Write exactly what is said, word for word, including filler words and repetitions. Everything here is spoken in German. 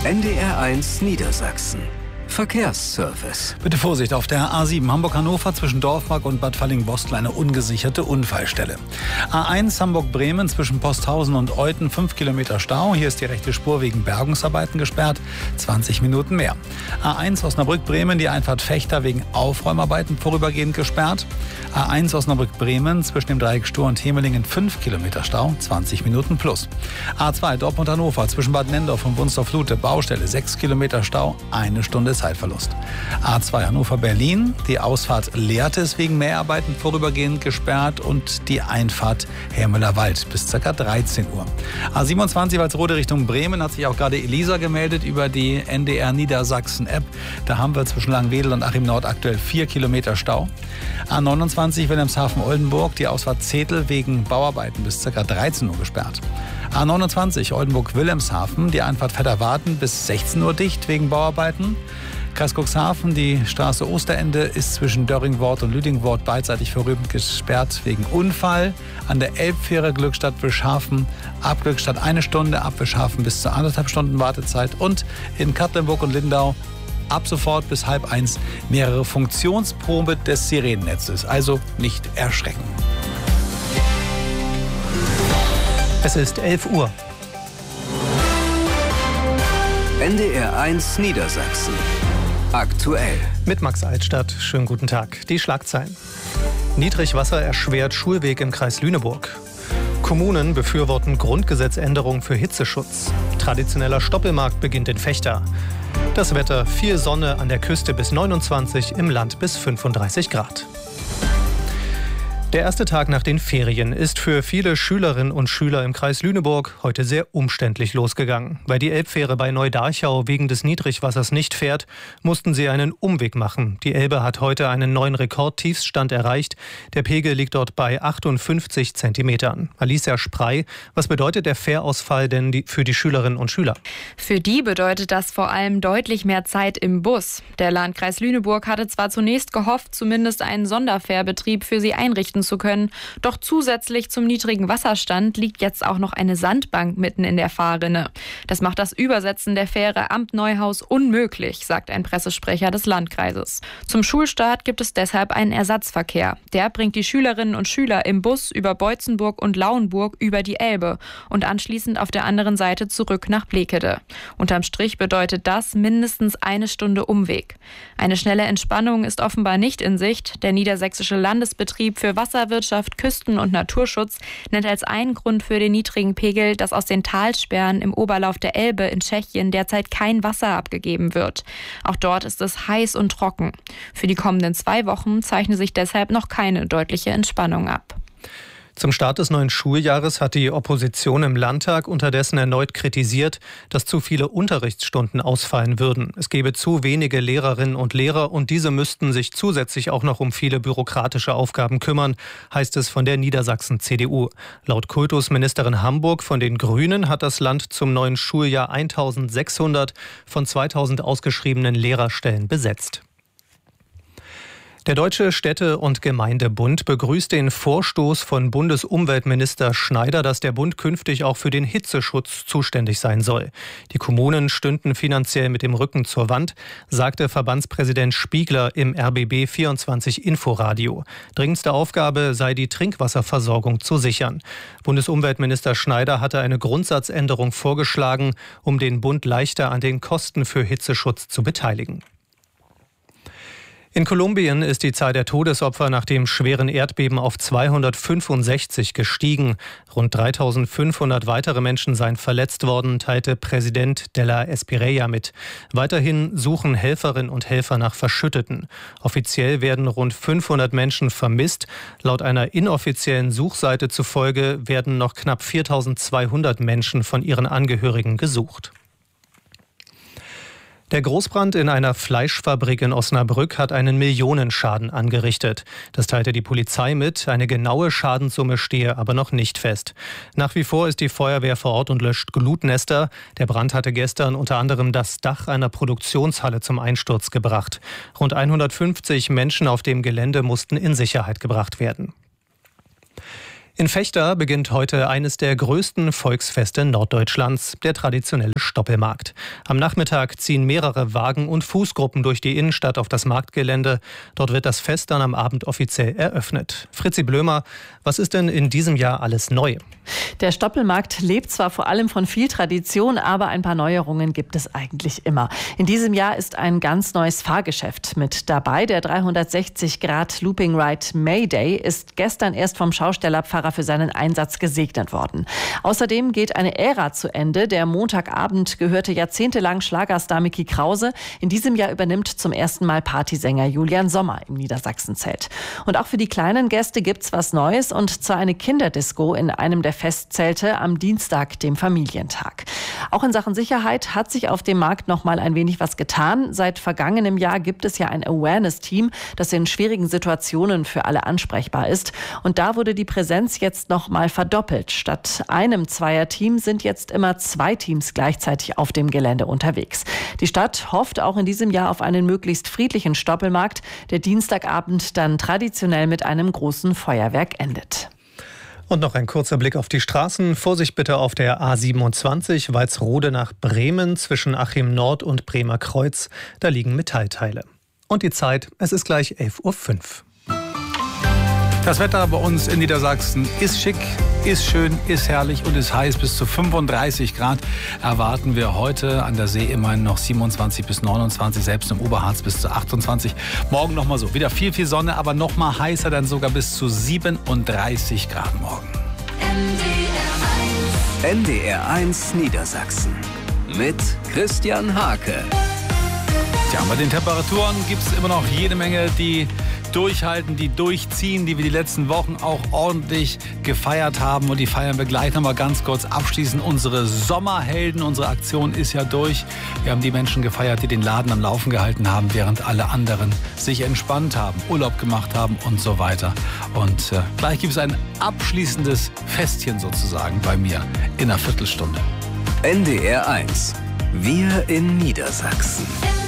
N D R eins Niedersachsen. Verkehrsservice. Bitte Vorsicht, auf der A sieben Hamburg-Hannover zwischen Dorfmark und Bad Falling-Bostel eine ungesicherte Unfallstelle. A eins Hamburg-Bremen zwischen Posthausen und Euthen fünf Kilometer Stau. Hier ist die rechte Spur wegen Bergungsarbeiten gesperrt, zwanzig Minuten mehr. A eins Osnabrück-Bremen, die Einfahrt Fechter wegen Aufräumarbeiten vorübergehend gesperrt. A eins Osnabrück-Bremen zwischen dem Dreieck Stur und Hemelingen fünf Kilometer Stau, zwanzig Minuten plus. A zwei Dortmund-Hannover zwischen Bad Nendorf und Wunstorf-Lute, Baustelle sechs Kilometer Stau, eine Stunde Zeitverlust. A zwei Hannover-Berlin, die Ausfahrt Lehrtes wegen Mäharbeiten vorübergehend gesperrt und die Einfahrt Hermüller-Wald bis ca. dreizehn Uhr. A siebenundzwanzig Walsrode Richtung Bremen hat sich auch gerade Elisa gemeldet über die N D R Niedersachsen-App. Da haben wir zwischen Langwedel und Achim Nord aktuell vier Kilometer Stau. A neunundzwanzig Wilhelmshaven-Oldenburg, die Ausfahrt Zetel wegen Bauarbeiten bis ca. dreizehn Uhr gesperrt. A neunundzwanzig Oldenburg-Wilhelmshaven, die Einfahrt Vetterwarten bis sechzehn Uhr dicht wegen Bauarbeiten. Kreis Cuxhaven, die Straße Osterende ist zwischen Döringwort und Lüdingwort beidseitig vorübergehend gesperrt wegen Unfall. An der Elbfähre Glückstadt-Wischhafen, ab Glückstadt eine Stunde, ab Wischhafen bis zu anderthalb Stunden Wartezeit. Und in Katlenburg und Lindau ab sofort bis halb eins mehrere Funktionsprobe des Sirenennetzes. Also nicht erschrecken. Es ist elf Uhr. N D R eins Niedersachsen. Aktuell. Mit Max Altstadt. Schönen guten Tag. Die Schlagzeilen. Niedrigwasser erschwert Schulweg im Kreis Lüneburg. Kommunen befürworten Grundgesetzänderung für Hitzeschutz. Traditioneller Stoppelmarkt beginnt in Vechta. Das Wetter: viel Sonne, an der Küste bis neunundzwanzig, im Land bis fünfunddreißig Grad. Der erste Tag nach den Ferien ist für viele Schülerinnen und Schüler im Kreis Lüneburg heute sehr umständlich losgegangen. Weil die Elbfähre bei Neudarchau wegen des Niedrigwassers nicht fährt, mussten sie einen Umweg machen. Die Elbe hat heute einen neuen Rekordtiefsstand erreicht. Der Pegel liegt dort bei achtundfünfzig Zentimetern. Alicia Sprey, was bedeutet der Fährausfall denn die, für die Schülerinnen und Schüler? Für die bedeutet das vor allem deutlich mehr Zeit im Bus. Der Landkreis Lüneburg hatte zwar zunächst gehofft, zumindest einen Sonderfährbetrieb für sie einrichten zu können. Doch zusätzlich zum niedrigen Wasserstand liegt jetzt auch noch eine Sandbank mitten in der Fahrrinne. Das macht das Übersetzen der Fähre Amt Neuhaus unmöglich, sagt ein Pressesprecher des Landkreises. Zum Schulstart gibt es deshalb einen Ersatzverkehr. Der bringt die Schülerinnen und Schüler im Bus über Beutzenburg und Lauenburg über die Elbe und anschließend auf der anderen Seite zurück nach Blekede. Unterm Strich bedeutet das mindestens eine Stunde Umweg. Eine schnelle Entspannung ist offenbar nicht in Sicht. Der Niedersächsische Landesbetrieb für Wasserwirtschaft, Küsten- und Naturschutz nennt als einen Grund für den niedrigen Pegel, dass aus den Talsperren im Oberlauf der Elbe in Tschechien derzeit kein Wasser abgegeben wird. Auch dort ist es heiß und trocken. Für die kommenden zwei Wochen zeichnet sich deshalb noch keine deutliche Entspannung ab. Zum Start des neuen Schuljahres hat die Opposition im Landtag unterdessen erneut kritisiert, dass zu viele Unterrichtsstunden ausfallen würden. Es gebe zu wenige Lehrerinnen und Lehrer und diese müssten sich zusätzlich auch noch um viele bürokratische Aufgaben kümmern, heißt es von der Niedersachsen-C D U. Laut Kultusministerin Hamburg von den Grünen hat das Land zum neuen Schuljahr eintausendsechshundert von zweitausend ausgeschriebenen Lehrerstellen besetzt. Der Deutsche Städte- und Gemeindebund begrüßt den Vorstoß von Bundesumweltminister Schneider, dass der Bund künftig auch für den Hitzeschutz zuständig sein soll. Die Kommunen stünden finanziell mit dem Rücken zur Wand, sagte Verbandspräsident Spiegler im R B B vierundzwanzig Inforadio. Dringendste Aufgabe sei die Trinkwasserversorgung zu sichern. Bundesumweltminister Schneider hatte eine Grundsatzänderung vorgeschlagen, um den Bund leichter an den Kosten für Hitzeschutz zu beteiligen. In Kolumbien ist die Zahl der Todesopfer nach dem schweren Erdbeben auf zweihundertfünfundsechzig gestiegen. Rund dreitausendfünfhundert weitere Menschen seien verletzt worden, teilte Präsident de la Esperella mit. Weiterhin suchen Helferinnen und Helfer nach Verschütteten. Offiziell werden rund fünfhundert Menschen vermisst. Laut einer inoffiziellen Suchseite zufolge werden noch knapp viertausendzweihundert Menschen von ihren Angehörigen gesucht. Der Großbrand in einer Fleischfabrik in Osnabrück hat einen Millionenschaden angerichtet. Das teilte die Polizei mit. Eine genaue Schadenssumme stehe aber noch nicht fest. Nach wie vor ist die Feuerwehr vor Ort und löscht Glutnester. Der Brand hatte gestern unter anderem das Dach einer Produktionshalle zum Einsturz gebracht. Rund hundertfünfzig Menschen auf dem Gelände mussten in Sicherheit gebracht werden. In Vechta beginnt heute eines der größten Volksfeste Norddeutschlands, der traditionelle Stoppelmarkt. Am Nachmittag ziehen mehrere Wagen und Fußgruppen durch die Innenstadt auf das Marktgelände. Dort wird das Fest dann am Abend offiziell eröffnet. Fritzi Blömer, was ist denn in diesem Jahr alles neu? Der Stoppelmarkt lebt zwar vor allem von viel Tradition, aber ein paar Neuerungen gibt es eigentlich immer. In diesem Jahr ist ein ganz neues Fahrgeschäft mit dabei. Der dreihundertsechzig Grad Looping Ride Mayday ist gestern erst vom Schaustellerpfarrer für seinen Einsatz gesegnet worden. Außerdem geht eine Ära zu Ende. Der Montagabend gehörte jahrzehntelang Schlagerstar Micky Krause. In diesem Jahr übernimmt zum ersten Mal Partysänger Julian Sommer im Niedersachsenzelt. Und auch für die kleinen Gäste gibt's was Neues, und zwar eine Kinderdisco in einem der Festzelte am Dienstag, dem Familientag. Auch in Sachen Sicherheit hat sich auf dem Markt noch mal ein wenig was getan. Seit vergangenem Jahr gibt es ja ein Awareness-Team, das in schwierigen Situationen für alle ansprechbar ist. Und da wurde die Präsenz jetzt noch mal verdoppelt. Statt einem Zweierteam sind jetzt immer zwei Teams gleichzeitig auf dem Gelände unterwegs. Die Stadt hofft auch in diesem Jahr auf einen möglichst friedlichen Stoppelmarkt, der Dienstagabend dann traditionell mit einem großen Feuerwerk endet. Und noch ein kurzer Blick auf die Straßen. Vorsicht bitte auf der A siebenundzwanzig, Walsrode nach Bremen zwischen Achim Nord und Bremer Kreuz. Da liegen Metallteile. Und die Zeit, es ist gleich elf Uhr fünf. Das Wetter bei uns in Niedersachsen ist schick, ist schön, ist herrlich und ist heiß. Bis zu fünfunddreißig Grad erwarten wir heute. An der See immerhin noch siebenundzwanzig bis neunundzwanzig, selbst im Oberharz bis zu achtundzwanzig. Morgen nochmal so. Wieder viel, viel Sonne, aber nochmal heißer, dann sogar bis zu siebenunddreißig Grad morgen. N D R eins Niedersachsen mit Christian Hake. Tja, bei den Temperaturen gibt es immer noch jede Menge, die durchhalten, die durchziehen, die wir die letzten Wochen auch ordentlich gefeiert haben. Und die feiern wir gleich nochmal ganz kurz abschließend. Unsere Sommerhelden, unsere Aktion ist ja durch. Wir haben die Menschen gefeiert, die den Laden am Laufen gehalten haben, während alle anderen sich entspannt haben, Urlaub gemacht haben und so weiter. Und äh, gleich gibt es ein abschließendes Festchen sozusagen bei mir in einer Viertelstunde. N D R eins. Wir in Niedersachsen.